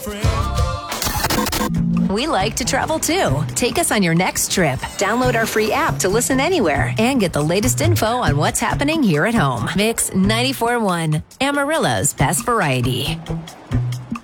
We like to travel too. Take us on your next trip. Download our free app to listen anywhere and get the latest info on what's happening here at home. Mix 94.1, Amarillo's best variety.